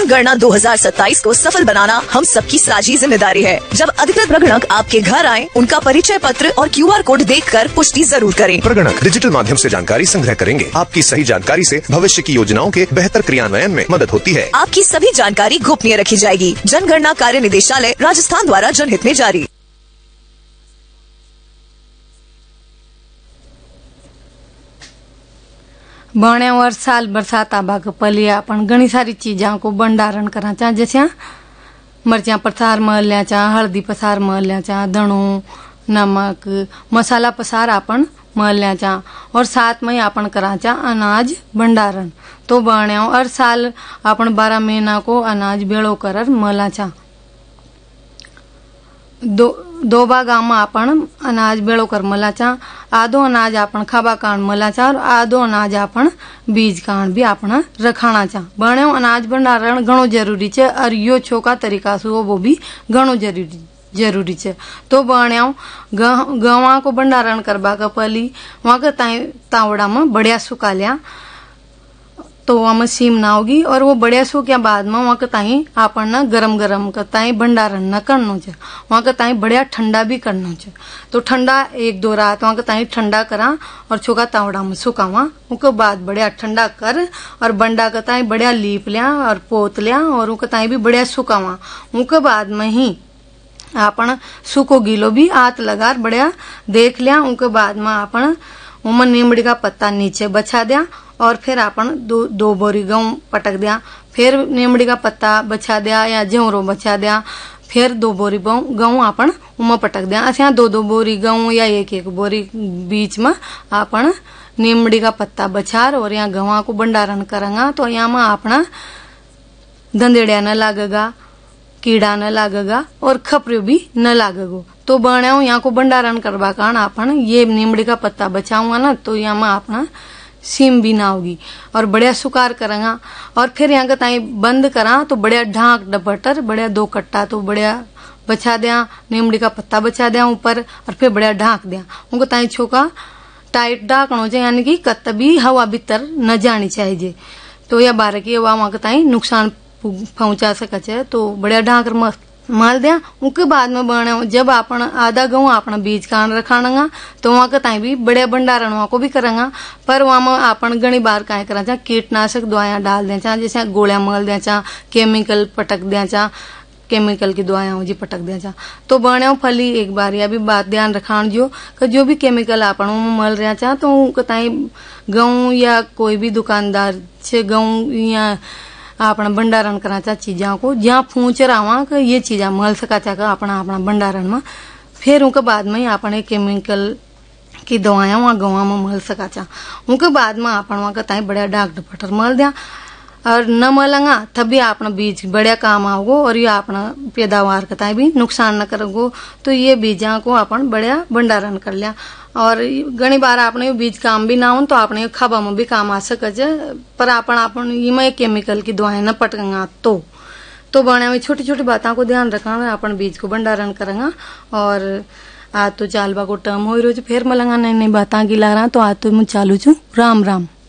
जनगणना 2027 को सफल बनाना हम सबकी साझी जिम्मेदारी है। जब अधिकृत प्रगणक आपके घर आए, उनका परिचय पत्र और QR कोड देखकर पुष्टि जरूर करें। प्रगणक डिजिटल माध्यम से जानकारी संग्रह करेंगे। आपकी सही जानकारी से भविष्य की योजनाओं के बेहतर क्रियान्वयन में मदद होती है। आपकी सभी जानकारी गोपनीय रखी जाएगी। जनगणना कार्य निदेशालय राजस्थान द्वारा जनहित में जारी। बणे और साल बरसात आबा के पहले अपन घनी सारी चीजा को भंडारण करा चा, जैसे मरचा पसार मल लिया चा, हल्दी पसार मल लिया चा, धणो नमक मसाला पसार अपन मल लिया चा, और साथ में अपन करा चा अनाज भंडारण। तो बणे और साल अपन 12 महीना को अनाज बेड़ो कर मला चा। दो गांव में अपन अनाज बेड़ो कर मला चा। आधो अनाज अपन खाबा कान मला चा और आधो अनाज अपन बीज कान भी अपन रखाना चा। बणे अनाज भंडारण घणो जरूरी छे और यो छोका तरीका से वो भी घणो जरूरी छे। तो बणे गवा को भंडारण करबा का पहली वहां के तावड़ा में बढ़िया सुखा लिया, तो वहां में सीम ना होगी, और वो बढ़िया सूख्या बाद में वहां के ताई आपन ना गरम के ताई भंडारण न करनो छे। वहां के ताई बढ़िया ठंडा भी करनो छे। तो ठंडा 1-2 रात वहां के ताई ठंडा करा और छोका तावड़ा में सुखावा। उनके बाद बढ़िया ठंडा कर और बंडा के ताई बढ़िया लीप लिया और पोत लिया और उनके ताई भी बढ़िया सुखावा। उनके बाद में ही आपन सूखो गीलो भी हाथ लगा बढ़िया देख लिया। उनके बाद में आपन उमन नीमड़ी का पत्ता नीचे बचा दिया और फिर अपन 2 बोरी गेहूं पटक दिया, फिर नीमड़ी का पत्ता बचा दिया या जेवरो बचा दिया, फिर 2 बोरी गेहूं अपन उमा पटक दिया। ऐसे 2-2 बोरी गेहूं या 1-1 बोरी बीच में अपन नीमड़ी का पत्ता बचार और यहाँ गेहूं को भंडारण करेंगा। तो यहाँ में अपना धंधेड़िया न लागेगा, कीड़ा न लागेगा और खपरियो भी न लागेगो। तो बने यहाँ को भंडारण करवा कारण अपन ये नीमड़ी का पत्ता बचाऊंगा ना, तो यहाँ में अपना सीम भी ना होगी और बढ़िया सुकार करेंगा। और फिर यहाँ का ताई बंद करा तो बढ़िया ढाक डबटर बढ़िया 2 कट्टा तो बढ़िया बचा दिया, नीमड़ी का पत्ता बचा दिया ऊपर और फिर बढ़िया ढाक दिया। उनको ताई छोका टाइट ढाकनो चाहिए, यानी कि कत भी हवा भीतर न जानी चाहिए। तो या बारह की वहां का ताई नुकसान पहुंचा सके। तो बढ़िया ढाकर माल दिया। उनके बाद में बने जब अपन आधा गेहूं अपना बीज कान रखाना तो वहां का ताई भी बढ़िया भंडारण वहां को भी करेंगा। पर वहां में अपन घनी बार काय करा चा कीटनाशक दवाइयां डाल दे चा, जैसे गोलियां मल दे चा, केमिकल पटक दे चा, केमिकल की दवाइयां जी पटक दे चा। तो बने फली एक बार या भी बात ध्यान रखान जो भी केमिकल अपन मल रहा चा तो उनका ताई गेहूं या कोई भी दुकानदार से गेहूं या अपना भंडारण करा चा चीजा को जहाँ पूछ रहा कि ये चीजा मल सका चा अपना भंडारण में। फिर उनके बाद में अपने केमिकल की दवाइयां वहाँ गवा में मल सका चा। उनके बाद में अपन वहाँ का ताई बढ़िया डाक डपटर मल दिया और न मलेंगा तभी अपना बीज बढ़िया काम आओगो और ये अपना पैदावार का ताई भी नुकसान न करोगो। तो ये बीजा को अपन बढ़िया भंडारण कर लिया। और घनी बार आपने बीज काम भी ना हो तो आपने खाबा में भी काम आ सके, पर अपन ये केमिकल की दवाएं न पटकेंगा। तो बने हुई छोटी छोटी बातों को ध्यान रखना, अपन बीज को भंडारण करेंगे। और आज तो चालबा को टर्म हो रोज फिर मलंगा नई नई बातें गिला रहा, तो आज तो मैं चालू छू। राम राम।